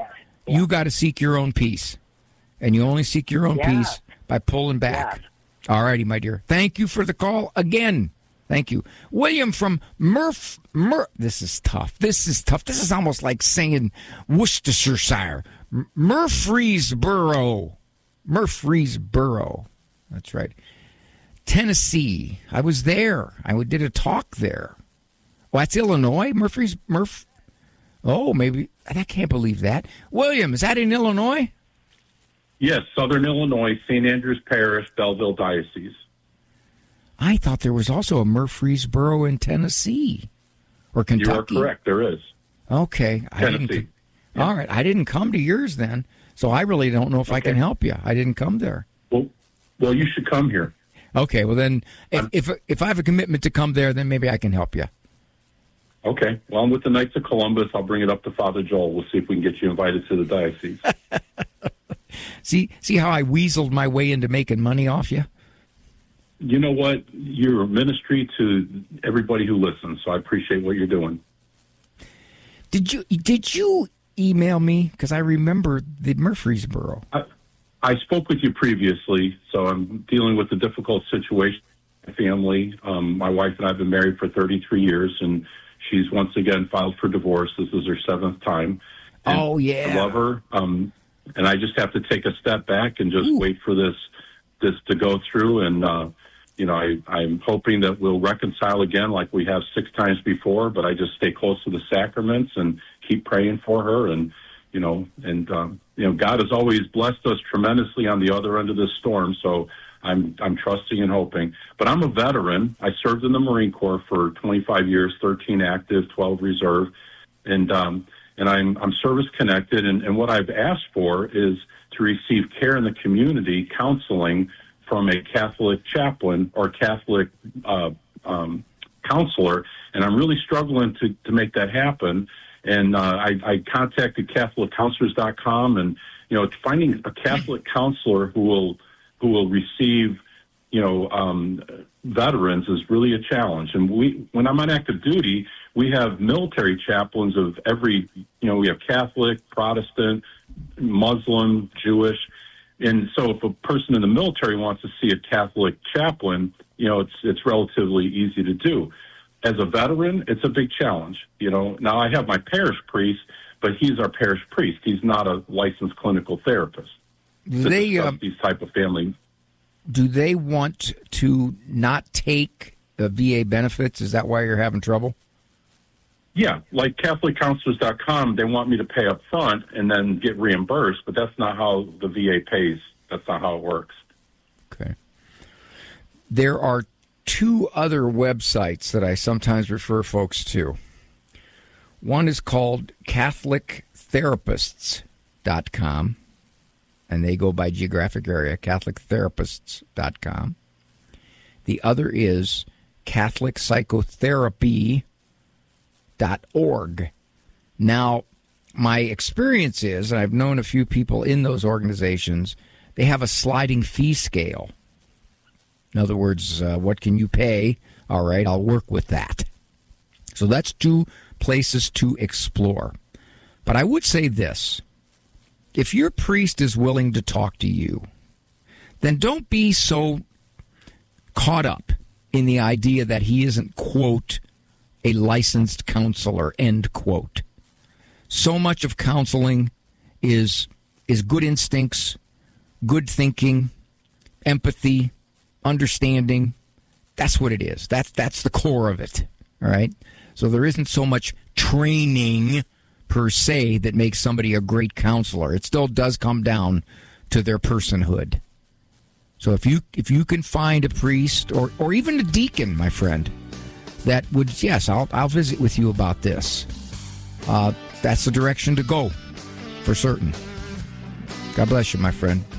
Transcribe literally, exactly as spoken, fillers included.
you got to seek your own peace. And you only seek your own yeah. peace by pulling back. Yeah. All righty, my dear. Thank you for the call again. Thank you. William from Murph... Mur- this is tough. This is tough. This is almost like saying Worcestershire. M- Murfreesboro. Murfreesboro. That's right. Tennessee. I was there. I did a talk there. Well, that's Illinois? Murfrees... Murph... Oh, maybe... I can't believe that. William, is that in Illinois? Yes, Southern Illinois, Saint Andrews Parish, Belleville Diocese. I thought there was also a Murfreesboro in Tennessee or Kentucky. You are correct. There is. Okay. I Tennessee. Didn't, yeah. All right. I didn't come to yours then, so I really don't know if okay. I can help you. I didn't come there. Well, well, you should come here. Okay. Well, then, if if, if I have a commitment to come there, then maybe I can help you. Okay. Well, I'm with the Knights of Columbus. I'll bring it up to Father Joel. We'll see if we can get you invited to the diocese. see, see how I weaseled my way into making money off you? You know what? You're a ministry to everybody who listens, so I appreciate what you're doing. Did you did you email me? Because I remember the Murfreesboro. I, I spoke with you previously, so I'm dealing with a difficult situation in my family. Um, my wife and I have been married for thirty-three years, and she's once again filed for divorce. This is her seventh time. And oh, yeah. I love her, um, and I just have to take a step back and just Ooh. wait for this this to go through, and uh, you know, I, I'm hoping that we'll reconcile again like we have six times before, but I just stay close to the sacraments and keep praying for her. And, you know, and, um, you know, God has always blessed us tremendously on the other end of this storm. So I'm, I'm trusting and hoping, but I'm a veteran. I served in the Marine Corps for twenty-five years, thirteen active, twelve reserve. And, um, and I'm, I'm service connected. And, and what I've asked for is to receive care in the community, counseling from a Catholic chaplain or Catholic uh, um, counselor, and I'm really struggling to, to make that happen. And uh, I, I contacted Catholic Counselors dot com, and you know, finding a Catholic counselor who will who will receive you know um, veterans is really a challenge. And we, when I'm on active duty, we have military chaplains of every you know we have Catholic, Protestant, Muslim, Jewish. And so if a person in the military wants to see a Catholic chaplain, you know, it's it's relatively easy to do. As a veteran, it's a big challenge. You know, now I have my parish priest, but he's our parish priest. He's not a licensed clinical therapist. Do they uh, these type of family? Do they want to not take the V A benefits? Is that why you're having trouble? Yeah, like Catholic Counselors dot com, they want me to pay up front and then get reimbursed, but that's not how the V A pays. That's not how it works. Okay. There are two other websites that I sometimes refer folks to. One is called Catholic Therapists dot com, and they go by geographic area, Catholic Therapists dot com. The other is Catholic Psychotherapy dot org. Now, my experience is, and I've known a few people in those organizations, they have a sliding fee scale. In other words, uh, what can you pay? All right, I'll work with that. So that's two places to explore. But I would say this. If your priest is willing to talk to you, then don't be so caught up in the idea that he isn't, quote, a licensed counselor, end quote. So much of counseling is is good instincts, good thinking, empathy, understanding. That's what it is. That's that's the core of it. All right? So there isn't so much training per se that makes somebody a great counselor. It still does come down to their personhood. So if you if you can find a priest or, or even a deacon, my friend, that would, yes, I'll I'll visit with you about this. Uh, that's the direction to go, for certain. God bless you, my friend.